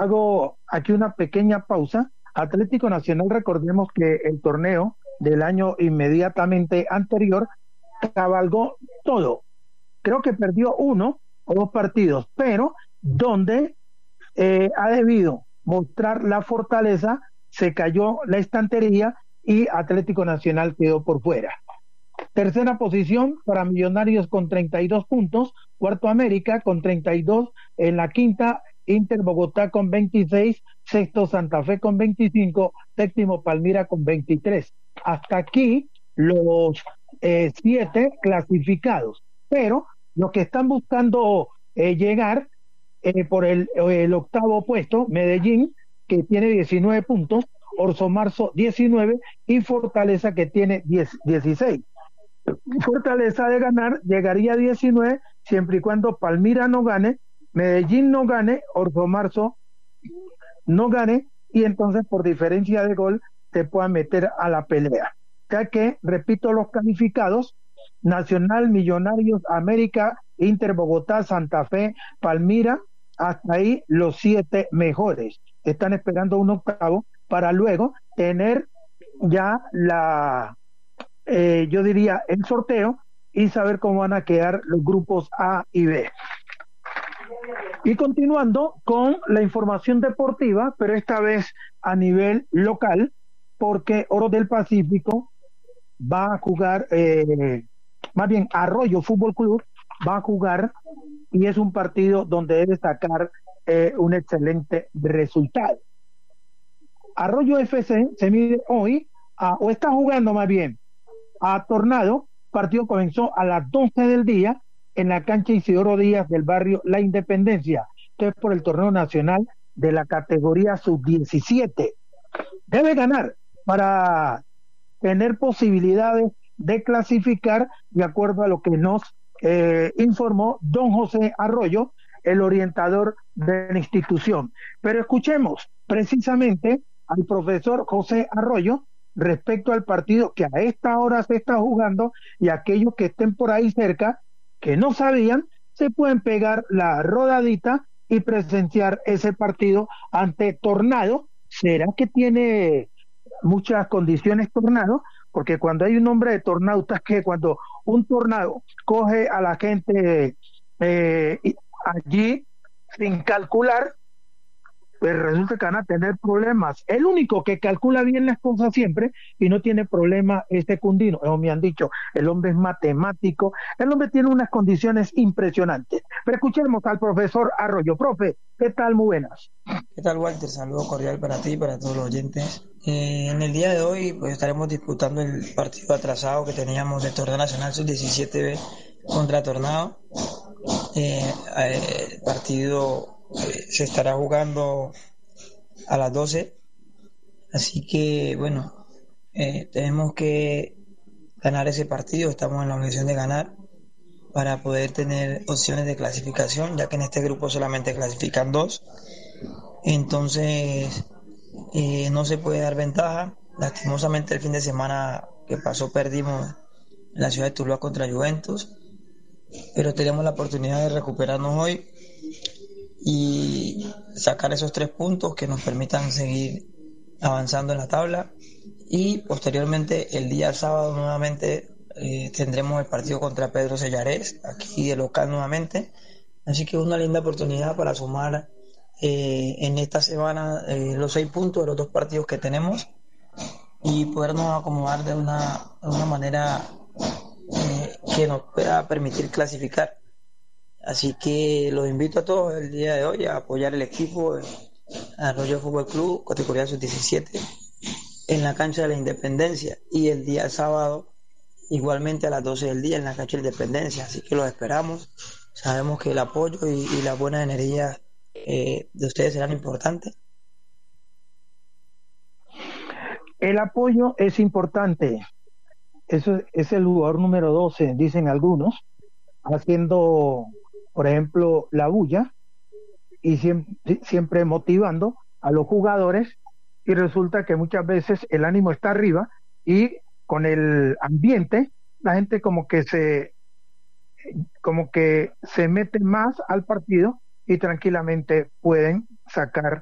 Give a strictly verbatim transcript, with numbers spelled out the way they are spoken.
hago aquí una pequeña pausa. Atlético Nacional, recordemos que el torneo del año inmediatamente anterior cabalgó todo. Creo que perdió uno o dos partidos, pero donde eh, ha debido mostrar la fortaleza, se cayó la estantería y Atlético Nacional quedó por fuera. Tercera posición para Millonarios con treinta y dos puntos, cuarto América con treinta y dos, en la quinta Inter Bogotá con veintiséis, sexto Santa Fe con veinticinco, séptimo Palmira con veintitrés. Hasta aquí los eh, siete clasificados, pero los que están buscando eh, llegar eh, por el, el octavo puesto, Medellín, que tiene diecinueve puntos, Orso Marzo diecinueve y Fortaleza que tiene diez, dieciséis. Fortaleza de ganar llegaría a diecinueve siempre y cuando Palmira no gane, Medellín no gane, Orso Marzo no gane y entonces por diferencia de gol se pueda meter a la pelea. Ya que, repito, los calificados: Nacional, Millonarios, América, Inter Bogotá, Santa Fe, Palmira, hasta ahí los siete mejores. Están esperando un octavo para luego tener ya la, eh, yo diría, el sorteo y saber cómo van a quedar los grupos A y B. Y continuando con la información deportiva, pero esta vez a nivel local, porque Oro del Pacífico va a jugar, eh, más bien Arroyo Fútbol Club va a jugar y es un partido donde debe sacar eh, un excelente resultado. Arroyo F C se mide hoy, a, o está jugando más bien, a Tornado. Partido comenzó a las doce del día en la cancha Isidoro Díaz del barrio La Independencia. Esto es por el torneo nacional de la categoría sub diecisiete. Debe ganar para tener posibilidades de clasificar, de acuerdo a lo que nos eh, informó don José Arroyo, el orientador de la institución. Pero escuchemos precisamente al profesor José Arroyo respecto al partido que a esta hora se está jugando, y aquellos que estén por ahí cerca, que no sabían, se pueden pegar la rodadita y presenciar ese partido ante Tornado. ¿Será que tiene muchas condiciones Tornado? Porque cuando hay un nombre de Tornado, que cuando un Tornado coge a la gente eh, allí sin calcular, pues resulta que van a tener problemas. El único que calcula bien las cosas siempre y no tiene problema es Secundino. Eso me han dicho, el hombre es matemático, el hombre tiene unas condiciones impresionantes. Pero escuchemos al profesor Arroyo. Profe, ¿qué tal? Muy buenas. ¿Qué tal, Walter? Saludo cordial para ti y para todos los oyentes. Eh, en el día de hoy pues estaremos disputando el partido atrasado que teníamos del Torneo Nacional sub diecisiete B contra Tornado. Eh, eh, el partido eh, se estará jugando a las doce, así que bueno, eh, tenemos que ganar ese partido. Estamos en la obligación de ganar para poder tener opciones de clasificación, ya que en este grupo solamente clasifican dos. Entonces eh, no se puede dar ventaja. Lastimosamente el fin de semana que pasó perdimos en la ciudad de Tuluá contra Juventus, pero tenemos la oportunidad de recuperarnos hoy y sacar esos tres puntos que nos permitan seguir avanzando en la tabla. Y posteriormente el día sábado nuevamente eh, tendremos el partido contra Pedro Sellarés, aquí de local nuevamente, así que una linda oportunidad para sumar eh, en esta semana eh, los seis puntos de los dos partidos que tenemos y podernos acomodar de una, de una manera eh, que nos pueda permitir clasificar. Así que los invito a todos el día de hoy a apoyar el equipo de Arroyo Fútbol Club, categoría sub diecisiete, en la cancha de la Independencia, y el día sábado igualmente a las doce del día en la cancha de la Independencia. Así que los esperamos. Sabemos que el apoyo y, y la buena energía eh, de ustedes serán importantes. El apoyo es importante. Eso es el jugador número doce, dicen algunos, haciendo, por ejemplo, la bulla y siempre, siempre motivando a los jugadores, y resulta que muchas veces el ánimo está arriba y con el ambiente la gente como que se como que se mete más al partido y tranquilamente pueden sacar